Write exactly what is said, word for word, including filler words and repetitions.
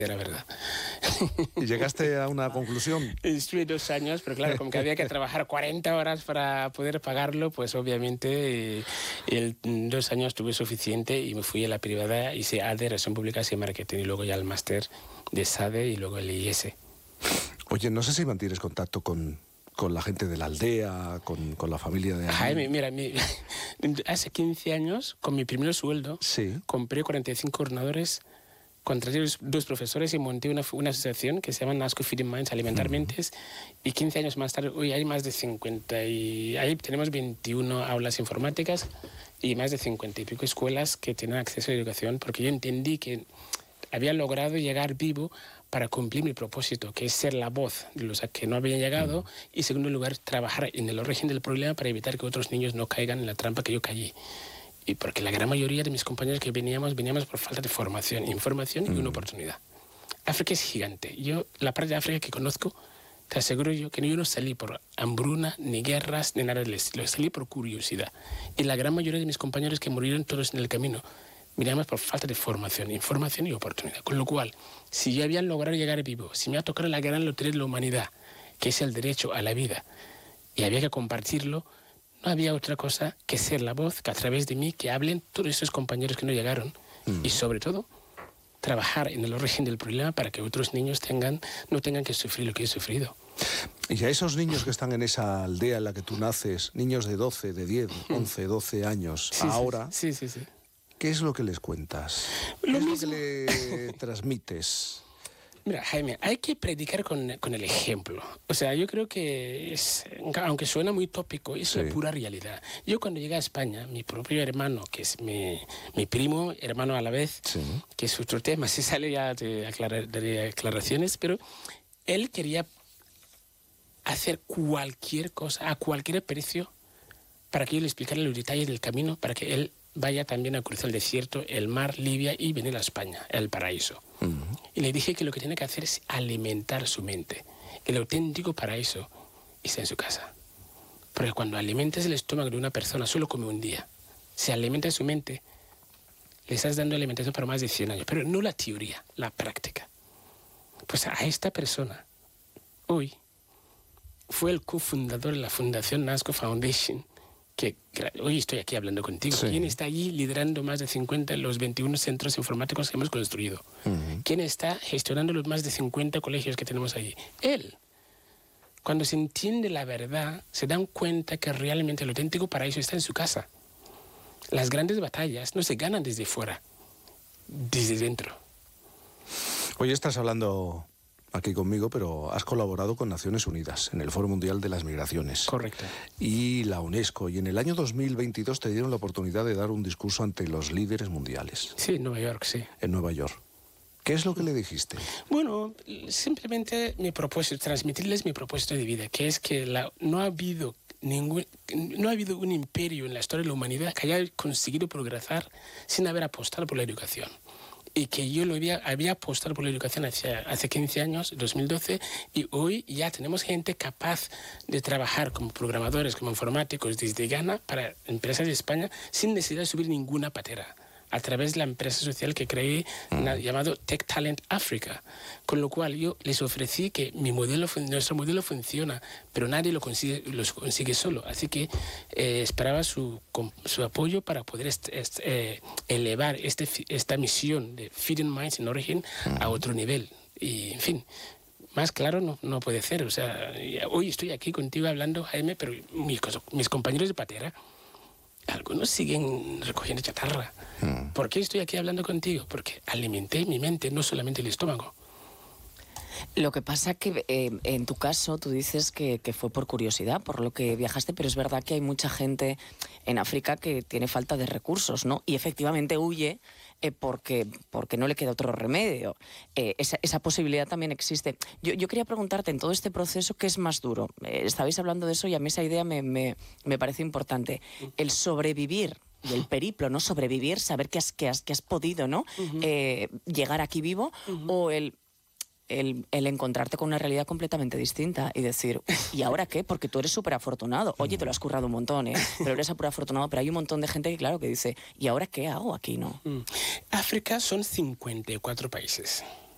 era verdad. ¿Y llegaste a una conclusión? Estuve dos años, pero claro, como que había que trabajar cuarenta horas para poder pagarlo, pues obviamente eh, el, dos años tuve suficiente y me fui a la privada, hice A D E, Relaciones Públicas y Marketing, y luego ya el máster de S A D E y luego el I S. Oye, no sé si mantienes contacto con, con la gente de la aldea, con, con la familia de... Jaime, mira, mi, hace quince años, con mi primer sueldo, sí. compré cuarenta y cinco ordenadores, contraté dos profesores y monté una, una asociación que se llama NASCO Feeding Minds, Alimentar uh-huh. Mentes, y quince años más tarde, hoy hay más de cincuenta y... Ahí tenemos veintiuna aulas informáticas y más de cincuenta y pico escuelas que tienen acceso a la educación, porque yo entendí que había logrado llegar vivo para cumplir mi propósito, que es ser la voz de los que no habían llegado, uh-huh. y en segundo lugar, trabajar en el origen del problema para evitar que otros niños no caigan en la trampa que yo caí. Y porque la gran mayoría de mis compañeros que veníamos, veníamos por falta de formación, información y mm. una oportunidad. África es gigante. Yo, la parte de África que conozco, te aseguro yo que yo no salí por hambruna, ni guerras, ni nada del estilo. Salí por curiosidad. Y la gran mayoría de mis compañeros que murieron todos en el camino, veníamos por falta de formación, información y oportunidad. Con lo cual, si yo había logrado llegar vivo, si me ha tocado la gran lotería de la humanidad, que es el derecho a la vida, y había que compartirlo, no había otra cosa que ser la voz, que a través de mí, que hablen todos esos compañeros que no llegaron. Mm. Y sobre todo, trabajar en el origen del problema para que otros niños tengan, no tengan que sufrir lo que he sufrido. Y a esos niños que están en esa aldea en la que tú naces, niños de doce, de diez, once, doce años, sí, ahora, sí, sí, sí, sí. ¿qué es lo que les cuentas? ¿Qué lo es mismo? lo que le transmites? Mira, Jaime, hay que predicar con, con el ejemplo. O sea, yo creo que, es, aunque suena muy tópico, es sí. la pura realidad. Yo cuando llegué a España, mi propio hermano, que es mi, mi primo, hermano a la vez, sí. que es otro tema, si sale ya de, aclarar, de aclaraciones, pero él quería hacer cualquier cosa, a cualquier precio, para que yo le explicara los detalles del camino, para que él vaya también a cruzar el desierto, el mar, Libia y venir a España, el paraíso. Uh-huh. Y le dije que lo que tiene que hacer es alimentar su mente. El auténtico paraíso está en su casa. Porque cuando alimentas el estómago de una persona, solo come un día. Si alimentas su mente, le estás dando alimentación para más de cien años. Pero no la teoría, la práctica. Pues a esta persona, hoy, fue el cofundador de la Fundación NASCO Foundation, que hoy estoy aquí hablando contigo. Sí. ¿Quién está allí liderando más de cincuenta de los veintiún centros informáticos que hemos construido? Uh-huh. ¿Quién está gestionando los más de cincuenta colegios que tenemos allí? Él. Cuando se entiende la verdad, se dan cuenta que realmente el auténtico paraíso está en su casa. Las grandes batallas no se ganan desde fuera, desde dentro. Hoy estás hablando aquí conmigo, pero has colaborado con Naciones Unidas en el Foro Mundial de las Migraciones. Correcto. Y la UNESCO. Y en el año dos mil veintidós te dieron la oportunidad de dar un discurso ante los líderes mundiales. Sí, en Nueva York, sí. En Nueva York. ¿Qué es lo que le dijiste? Bueno, simplemente mi propósito, transmitirles mi propósito de vida, que es que la, no ha habido ningún, no ha habido un imperio en la historia de la humanidad que haya conseguido progresar sin haber apostado por la educación. Y que yo lo había, había apostado por la educación hace, hace quince años, dos mil doce, y hoy ya tenemos gente capaz de trabajar como programadores, como informáticos desde Ghana para empresas de España sin necesidad de subir ninguna patera, a través de la empresa social que creé, mm. llamado Tech Talent Africa. Con lo cual yo les ofrecí que mi modelo, nuestro modelo funciona, pero nadie lo consigue, lo consigue solo. Así que eh, esperaba su, su apoyo para poder est, est, eh, elevar este, esta misión de Feeding Minds in Origin mm. a otro nivel. Y, en fin, más claro no, no puede ser. O sea, hoy estoy aquí contigo hablando, Jaime, pero mis, mis compañeros de patera, algunos siguen recogiendo chatarra. Mm. ¿Por qué estoy aquí hablando contigo? Porque alimenté mi mente, no solamente el estómago. Lo que pasa que eh, en tu caso tú dices que, que fue por curiosidad, por lo que viajaste, pero es verdad que hay mucha gente en África que tiene falta de recursos, ¿no? Y efectivamente huye eh, porque, porque no le queda otro remedio. Eh, esa, esa posibilidad también existe. Yo, yo quería preguntarte, en todo este proceso, ¿qué es más duro? Eh, estabais hablando de eso y a mí esa idea me, me, me parece importante. El sobrevivir y el periplo, ¿no? Sobrevivir, saber que has, que has, que has podido, ¿no? Uh-huh. eh, llegar aquí vivo, uh-huh. o el... El, el encontrarte con una realidad completamente distinta y decir, ¿y ahora qué? Porque tú eres súper afortunado. Oye, te lo has currado un montón, ¿eh? Pero eres súper afortunado. Pero hay un montón de gente que, claro, que dice, ¿y ahora qué hago aquí, no? Mm. África son cincuenta y cuatro países.